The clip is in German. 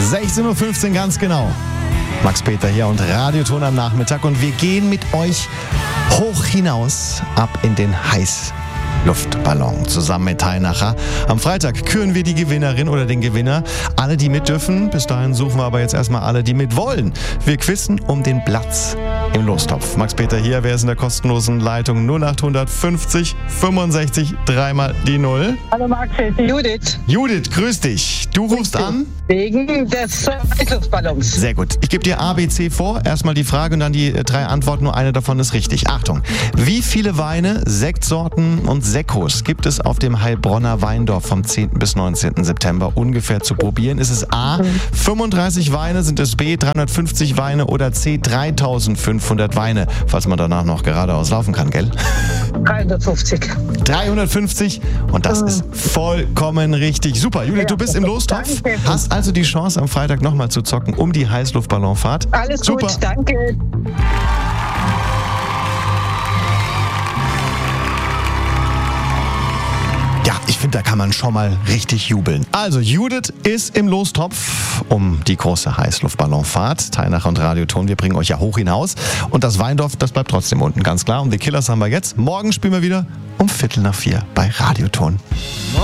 16.15 Uhr ganz genau. Max Peter hier und Radioton am Nachmittag und wir gehen mit euch hoch hinaus ab in den Heißluftballon zusammen mit Heinacher. Am Freitag küren wir die Gewinnerin oder den Gewinner. Alle, die mit dürfen. Bis dahin suchen wir aber jetzt erstmal alle, die mit wollen. Wir quizzen um den Platz im Lostopf. Max Peter hier, wer ist in der kostenlosen Leitung? 0850 65 dreimal die 0. Hallo Max, hier ist die Judith. Judith, grüß dich. Du rufst an? Wegen des Heißluftballons. Sehr gut. Ich gebe dir A, B, C vor. Erstmal die Frage und dann die 3 Antworten. Nur eine davon ist richtig. Achtung. Wie viele Weine, Sektsorten und Sekkos gibt es auf dem Heilbronner Weindorf vom 10. bis 19. September ungefähr zu probieren? Ist es A, 35 Weine, sind es B, 350 Weine oder C, 3500 Weine, falls man danach noch geradeaus laufen kann, gell? 350. 350 und das ist vollkommen richtig. Super, Judith, du bist im Lostopf, hast also die Chance am Freitag nochmal zu zocken um die Heißluftballonfahrt. Alles Super. gut, danke. Ja, ich finde, da kann man schon mal richtig jubeln. Also, Judith ist im Lostopf um die große Heißluftballonfahrt. Teilnach und Radioton, wir bringen euch ja hoch hinaus. Und das Weindorf, das bleibt trotzdem unten, ganz klar. Und die Killers haben wir jetzt. Morgen spielen wir wieder um 3:45 bei Radioton.